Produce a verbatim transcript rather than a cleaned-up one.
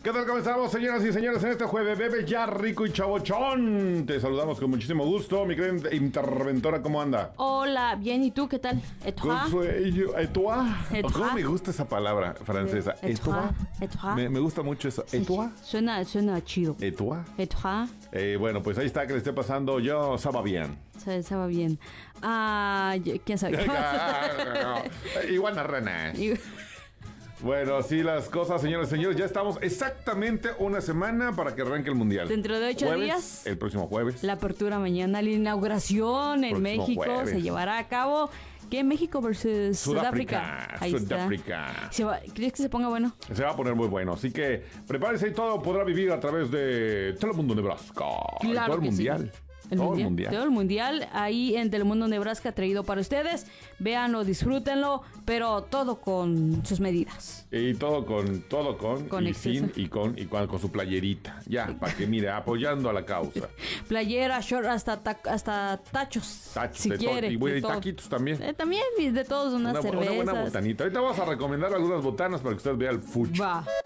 ¿Qué tal? ¿Cómo estamos, señoras y señores? En este jueves, bebé ya rico y chavochón. Te saludamos con muchísimo gusto. Mi querida interventora, ¿cómo anda? Hola, bien, ¿y tú qué tal? ¿Et toi? ¿Et toi? ¿Cómo me gusta esa palabra francesa? ¿Et toi? ¿Et toi? Me, me gusta mucho eso. ¿Et toi? Suena, suena chido. ¿Et toi? ¿Et toi? Eh, bueno, pues ahí está, que le esté pasando. Yo, ça va bien. Se, se va bien. Ah, ¿quién sabe? Igual René. Bueno, así las cosas, señores y señores. Ya estamos exactamente una semana para que arranque el Mundial. Dentro de ocho jueves, días. El próximo jueves. La apertura mañana, la inauguración en Próximo México jueves. se llevará a cabo. ¿Qué? México versus Sudáfrica. Sudáfrica. Ahí Sudáfrica. está. ¿Se va, ¿Crees que se ponga bueno? Se va a poner muy bueno. Así que prepárese y todo podrá vivir a través de Telemundo Nebraska. Claro todo el que mundial. Sí. El todo mundial, el mundial. Todo el mundial ahí en Telemundo Nebraska traído para ustedes. Véanlo, disfrútenlo, pero todo con sus medidas. Y todo con, todo con, Con y exceso. sin, y con, y con, con su playerita. Ya, para que mire, apoyando a la causa. Playera, short, hasta, ta- hasta tachos. Tachos si de todo. quiere. Y, bueno, de y todo. taquitos también. Eh, también, y de todos, unas Una, cervezas. una buena botanita. Ahorita vamos a recomendar algunas botanas para que usted vea el fucho. Va.